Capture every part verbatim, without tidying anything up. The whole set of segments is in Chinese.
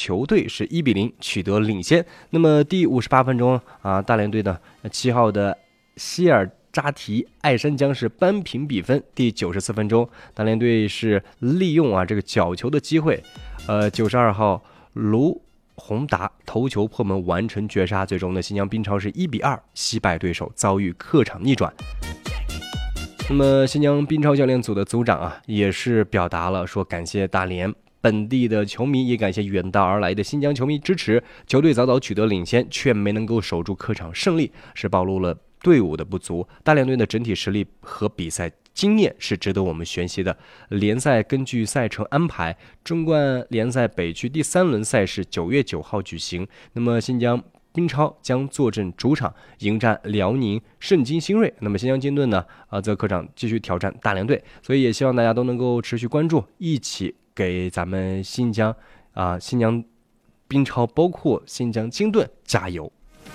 球队是一比零取得领先。那么第五十八分钟啊，大连队呢七号的希尔扎提爱山江是扳平比分。第九十四分钟，大连队是利用啊这个角球的机会，呃，九十二号卢宏达头球破门完成绝杀，最终呢新疆冰超是一比二惜败对手，遭遇客场逆转。那么新疆冰超教练组的组长啊，也是表达了说感谢大连本地的球迷，也感谢远道而来的新疆球迷支持。球队早早取得领先，却没能够守住客场胜利，是暴露了队伍的不足。大连队的整体实力和比赛经验是值得我们学习的。联赛根据赛程安排，中冠联赛北区第三轮赛事九月九号举行。那么新疆冰超将坐镇主场迎战辽宁盛京新锐，那么新疆金盾呢，啊，在客场继续挑战大连队，所以也希望大家都能够持续关注，一起给咱们新疆啊，新疆冰超包括新疆金盾加油。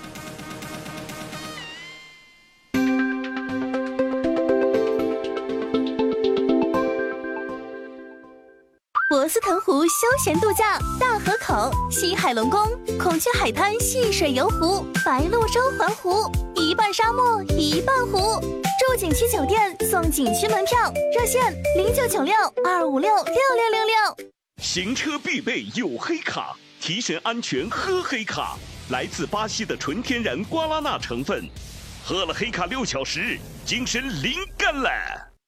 博斯腾湖休闲度假，大河口、西海龙宫、孔雀海滩戏水游湖、白鹭洲环湖，一半沙漠一半湖。住景区酒店送景区门票，热线零九九六二五六六六六六。 行车必备有黑卡，提神安全喝黑卡，来自巴西的纯天然瓜拉纳成分，喝了黑卡六小时，精神灵感了。